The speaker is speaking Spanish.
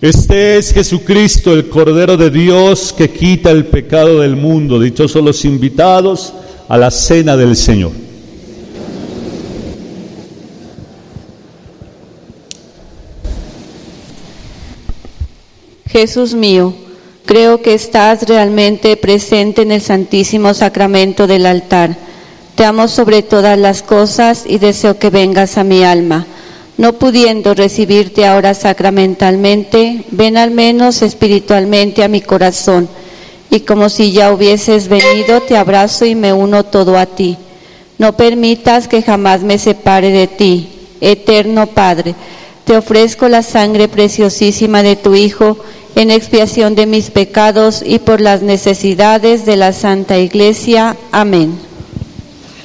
Este es Jesucristo, el Cordero de Dios que quita el pecado del mundo. Dichosos los invitados a la cena del Señor. Jesús mío, creo que estás realmente presente en el Santísimo Sacramento del altar. Te amo sobre todas las cosas y deseo que vengas a mi alma. No pudiendo recibirte ahora sacramentalmente, ven al menos espiritualmente a mi corazón, y como si ya hubieses venido, te abrazo y me uno todo a ti. No permitas que jamás me separe de ti, eterno Padre. Te ofrezco la sangre preciosísima de tu Hijo, en expiación de mis pecados y por las necesidades de la Santa Iglesia. Amén.